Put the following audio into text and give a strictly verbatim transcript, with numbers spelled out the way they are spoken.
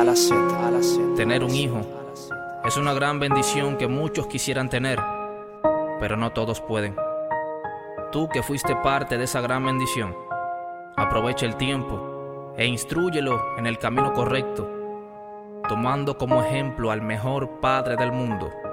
A las siete, a las siete. Tener un hijo es una gran bendición que muchos quisieran tener, pero no todos pueden. Tú que fuiste parte de esa gran bendición, aprovecha el tiempo e instrúyelo en el camino correcto, tomando como ejemplo al mejor padre del mundo,